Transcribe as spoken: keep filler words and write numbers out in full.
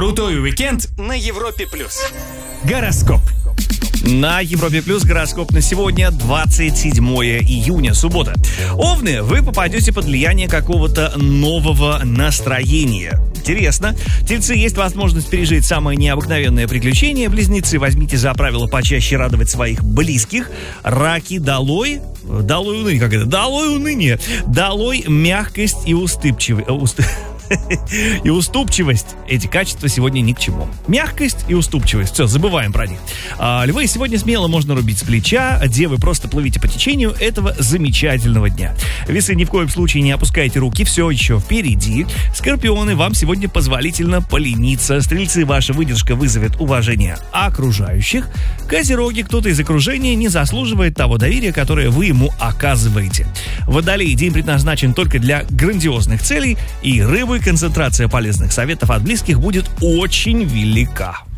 Крутой уикенд на Европе плюс. Гороскоп. На Европе Плюс гороскоп на сегодня двадцать седьмое июня, суббота. Овны, вы попадете под влияние какого-то нового настроения. Интересно. Тельцы, есть возможность пережить самое необыкновенное приключение. Близнецы, возьмите за правило почаще радовать своих близких. Раки, долой... Долой уныние, как это? Долой уныние. Долой мягкость и уступчивость. И уступчивость. Эти качества сегодня ни к чему. Мягкость и уступчивость. Все, забываем про них. А, львы, сегодня смело можно рубить с плеча. Девы, просто плывите по течению этого замечательного дня. Весы, ни в коем случае не опускайте руки. Все еще впереди. Скорпионы, вам сегодня позволительно полениться. Стрельцы, ваша выдержка вызовет уважение окружающих. Козероги, кто-то из окружения не заслуживает того доверия, которое вы ему оказываете. Водолей, день предназначен только для грандиозных целей. И рыбы, концентрация полезных советов от близких будет очень велика.